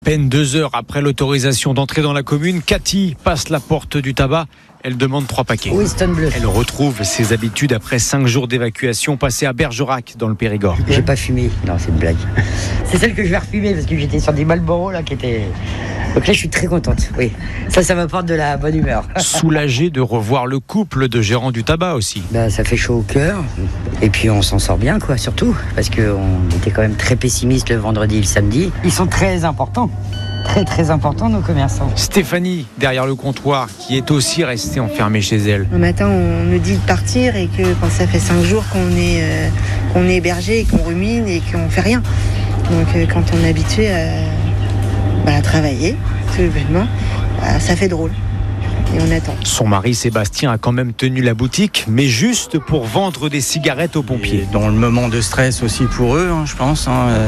Peine 2 heures après l'autorisation d'entrer dans la commune, Cathy passe la porte du tabac. Elle demande 3 paquets. Winston bleu. Elle retrouve ses habitudes après 5 jours d'évacuation passés à Bergerac dans le Périgord. J'ai pas fumé. Non, c'est une blague. C'est celle que je vais refumer parce que j'étais sur des Marlboro là qui étaient... Donc là, je suis très contente. Oui, ça m'apporte de la bonne humeur. Soulagée de revoir le couple de gérants du tabac aussi. Ça fait chaud au cœur. Et puis on s'en sort bien, quoi, surtout. Parce qu'on était quand même très pessimiste le vendredi et le samedi. Ils sont très importants. Très très importants, nos commerçants. Stéphanie, derrière le comptoir, qui est aussi restée enfermée chez elle. Un matin, on nous dit de partir et que quand ça fait 5 jours qu'on est hébergé et qu'on rumine et qu'on fait rien. Donc quand on est habitué à travailler, tout bêtement, ça fait drôle. Et on attend. Son mari Sébastien a quand même tenu la boutique, mais juste pour vendre des cigarettes aux pompiers. Et dans le moment de stress aussi pour eux, je pense,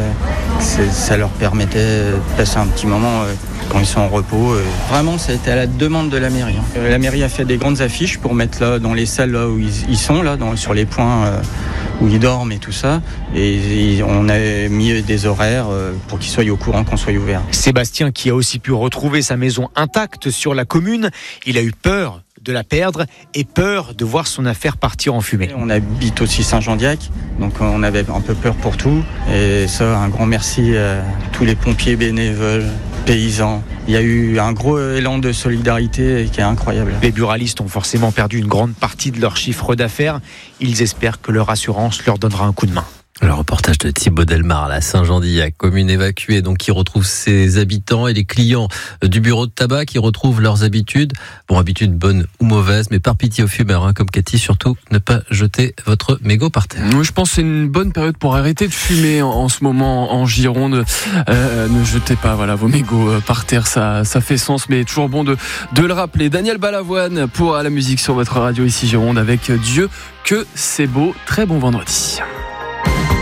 ça leur permettait de passer un petit moment quand ils sont en repos. Vraiment, ça a été à la demande de la mairie. La mairie a fait des grandes affiches pour mettre là dans les salles là où ils sont, là, sur les points où ils dorment et tout ça. Et on a mis des horaires pour qu'ils soient au courant qu'on soit ouvert. Sébastien, qui a aussi pu retrouver sa maison intacte sur la commune, il a eu peur de la perdre et peur de voir son affaire partir en fumée. On habite aussi Saint-Jean-d'Iac, donc on avait un peu peur pour tout. Et ça, un grand merci à tous les pompiers bénévoles, paysans. Il y a eu un gros élan de solidarité qui est incroyable. Les buralistes ont forcément perdu une grande partie de leur chiffre d'affaires. Ils espèrent que leur assurance leur donnera un coup de main. Le reportage de Thibaut Delmar à la Saint-Jean-d'Iac, commune évacuée, donc qui retrouve ses habitants et les clients du bureau de tabac qui retrouvent leurs habitudes. Bon, habitudes bonnes ou mauvaises, mais par pitié aux fumeurs, comme Cathy, surtout ne pas jeter votre mégot par terre. Oui, je pense que c'est une bonne période pour arrêter de fumer en ce moment en Gironde. Ne jetez pas vos mégots par terre, ça fait sens, mais toujours bon de le rappeler. Daniel Balavoine pour la musique sur votre radio ici Gironde avec Dieu que c'est beau. Très bon vendredi.